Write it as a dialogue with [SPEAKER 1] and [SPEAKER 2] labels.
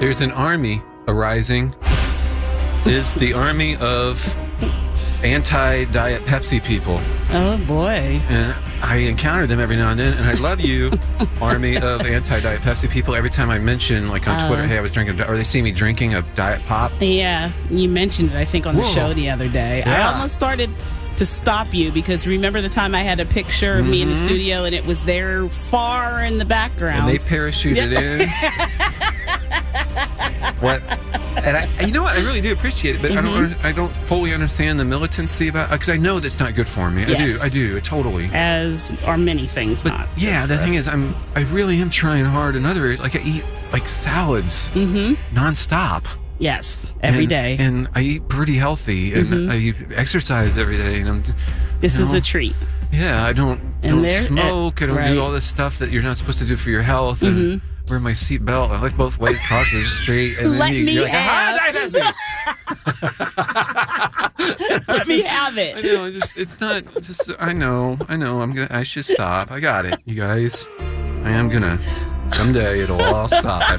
[SPEAKER 1] there's an army arising. Is the army of anti-Diet Pepsi people.
[SPEAKER 2] Oh, boy.
[SPEAKER 1] And I encounter them every now and then, and I love you, army of anti-Diet Pepsi people. Every time I mention, like on Twitter, hey, I was drinking, or they see me drinking a Diet Pop.
[SPEAKER 2] Yeah, you mentioned it, I think, on the show the other day.
[SPEAKER 1] Yeah.
[SPEAKER 2] I almost started to stop you because remember the time I had a picture of me in the studio and it was there far in the background.
[SPEAKER 1] And they parachuted in. What? And you know what? I really do appreciate it, but I don't fully understand the militancy about because I know that's not good for me.
[SPEAKER 2] Yes.
[SPEAKER 1] I do, totally.
[SPEAKER 2] As are many things
[SPEAKER 1] But
[SPEAKER 2] not.
[SPEAKER 1] yeah, the thing is, I really am trying hard in other areas. Like I eat like salads nonstop.
[SPEAKER 2] Yes, every day.
[SPEAKER 1] And I eat pretty healthy, and I exercise every day. And
[SPEAKER 2] This is a treat.
[SPEAKER 1] Yeah, I don't smoke. I don't do all this stuff that you're not supposed to do for your health. And wear my seatbelt. I like both ways across the street. And
[SPEAKER 2] Let
[SPEAKER 1] then
[SPEAKER 2] me
[SPEAKER 1] you're like,
[SPEAKER 2] have. Let me have it.
[SPEAKER 1] I know. It's not. I know. I should stop. I got it, you guys. I am gonna. Someday it'll all stop.